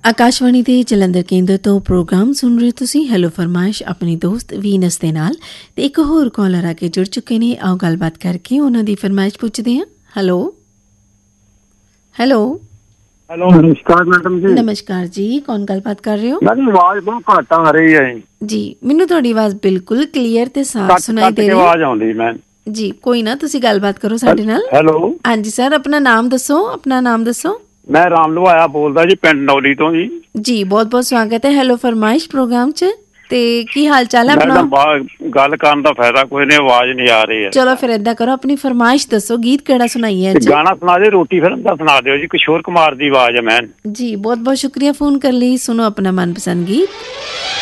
ਆਕਾਸ਼ਵਾਣੀ ਦੇ ਜਲੰਧਰ ਕੇਂਦਰ ਤੋਂ ਪ੍ਰੋਗਰਾਮ ਸੁਣ ਰਹੇ ਤੁਸੀਂ ਹੈਲੋ ਫਰਮਾਇਸ਼ ਆਪਣੀ ਦੋਸਤ ਵੀਨਸ ਦੇ ਨਾਲ। ਤੇ ਇੱਕ ਹੋਰ ਕਾਲਰ ਆ ਕੇ ਜੁੜ ਚੁੱਕੇ ਨੇ, ਆਓ ਗੱਲਬਾਤ ਕਰਕੇ ਉਹਨਾਂ ਦੀ ਫਰਮਾਇਸ਼ ਪੁੱਛਦੇ ਹਾਂ। ਹੈਲੋ ਹੈਲੋ ਹੈਲੋ, ਨਮਸਕਾਰ ਮੈਡਮ ਜੀ। ਨਮਸਕਾਰ ਜੀ, ਕੌਣ ਗੱਲਬਾਤ ਕਰ ਰਹੇ ਹੋ? ਮੈਡਮ ਆਵਾਜ਼ ਬਹੁਤ ਘੱਟ ਆ ਰਹੀ ਹੈ ਜੀ। ਮੈਨੂੰ ਤੁਹਾਡੀ ਆਵਾਜ਼ ਬਿਲਕੁਲ ਕਲੀਅਰ ਤੇ ਸਾਫ਼ ਸੁਣਾਈ ਦੇ ਰਹੀ ਹੈ। ਆਵਾਜ਼ ਆਉਂਦੀ ਮੈਂ ਜੀ, ਕੋਈ ਨਾ, ਤੁਸੀਂ ਗੱਲਬਾਤ ਕਰੋ ਸਾਡੇ ਨਾਲ। ਹੈਲੋ, ਹਾਂਜੀ ਸਰ, ਆਪਣਾ ਨਾਮ ਦੱਸੋ, ਆਪਣਾ ਨਾਮ ਦੱਸੋ। ਮੈਂ ਰਾਮ ਲਵਾਇਆ ਬੋਲਦਾ ਜੀ, ਪਿੰਡ ਨੌਲੀ ਤੋਂ ਜੀ। ਜੀ, ਬਹੁਤ ਬਹੁਤ ਸਵਾਗਤ ਹੈ ਹੈਲੋ ਫਰਮਾਇਸ਼ ਪ੍ਰੋਗਰਾਮ 'ਚ। ਤੇ ਕੀ ਹਾਲ ਚਾਲ ਹੈ ਆਪਣਾ? ਗੱਲ ਕਰਨ ਦਾ ਫਾਇਦਾ ਕੋਈ ਨਹੀਂ, ਆਵਾਜ਼ ਨਹੀਂ ਆ ਰਹੀ ਹੈ। ਚਲੋ ਫਿਰ ਏਦਾਂ ਕਰੋ, ਆਪਣੀ ਫਰਮਾਇਸ਼ ਦੱਸੋ, ਗੀਤ ਕਿਹੜਾ ਸੁਣਾਈਏ ਅੱਜ? ਗਾਣਾ ਸੁਣਾ ਦਿਓ, ਰੋਟੀ ਫਿਲਮ ਦਾ ਸੁਣਾ ਦਿਓ ਜੀ। ਕਿਸ਼ੋਰ ਕੁਮਾਰ ਦੀ ਆਵਾਜ਼ ਹੈ। ਮੈਂ ਜੀ, ਬਹੁਤ ਬਹੁਤ ਸ਼ੁਕਰੀਆ ਫੋਨ ਕਰਨ ਲਈ। ਸੁਣੋ ਆਪਣਾ ਮਨਪਸੰਦ ਗੀਤ।